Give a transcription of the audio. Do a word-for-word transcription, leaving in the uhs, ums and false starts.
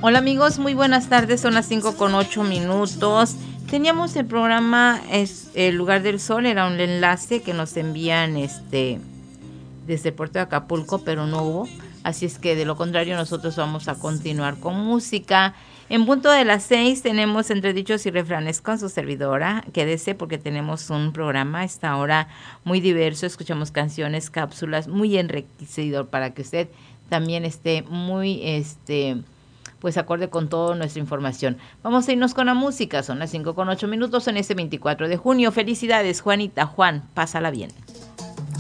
Hola amigos, muy buenas tardes, son las cinco con ocho minutos. Teníamos el programa es El Lugar del Sol, era un enlace que nos envían este desde el puerto de Acapulco, pero no hubo. Así es que de lo contrario nosotros vamos a continuar con música. En punto de las seis tenemos Entre Dichos y Refranes con su servidora. Quédese porque tenemos un programa a esta hora muy diverso. Escuchamos canciones, cápsulas, muy enriquecedor para que usted también esté muy este pues acorde con toda nuestra información. Vamos a irnos con la música, son las cinco con ocho minutos en este veinticuatro de junio. Felicidades, Juanita, Juan, pásala bien.